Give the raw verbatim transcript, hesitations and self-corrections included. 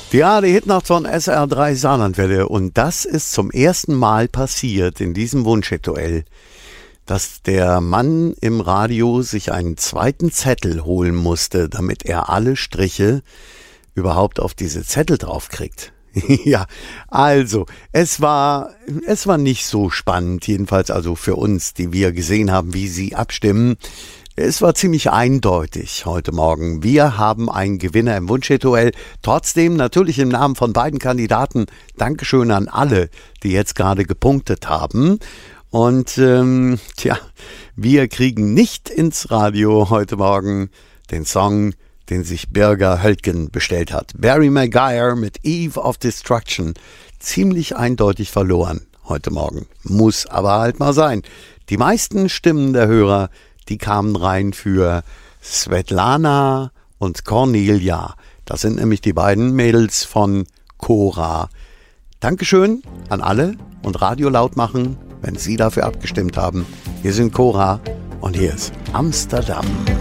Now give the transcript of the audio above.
Ja, die Hitnacht von S R drei Saarlandwelle. Und das ist zum ersten Mal passiert in diesem Wunschhit-Duell, dass der Mann im Radio sich einen zweiten Zettel holen musste, damit er alle Striche überhaupt auf diese Zettel draufkriegt. Ja, also, es war, es war nicht so spannend, jedenfalls also für uns, die wir gesehen haben, wie sie abstimmen. Es war ziemlich eindeutig heute Morgen. Wir haben einen Gewinner im Wunschhit-Duell. Trotzdem natürlich im Namen von beiden Kandidaten Dankeschön an alle, die jetzt gerade gepunktet haben. Und ähm, tja, wir kriegen nicht ins Radio heute Morgen den Song, den sich Birger Höltgen bestellt hat. Barry Maguire mit Eve of Destruction. Ziemlich eindeutig verloren heute Morgen. Muss aber halt mal sein. Die meisten Stimmen der Hörer, die kamen rein für Svetlana und Cornelia. Das sind nämlich die beiden Mädels von Cora. Dankeschön an alle und Radio laut machen, wenn Sie dafür abgestimmt haben. Hier sind Cora und hier ist Amsterdam.